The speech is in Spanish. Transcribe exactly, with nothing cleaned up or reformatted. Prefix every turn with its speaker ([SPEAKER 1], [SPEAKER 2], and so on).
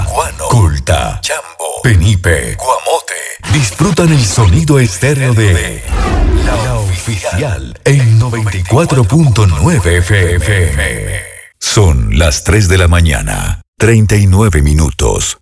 [SPEAKER 1] Guano, Culta, Chambo, Penipe, Guamote. Disfrutan el sonido estéreo de La Oficial en noventa y cuatro punto nueve F M. Son las tres de la mañana, treinta y nueve minutos.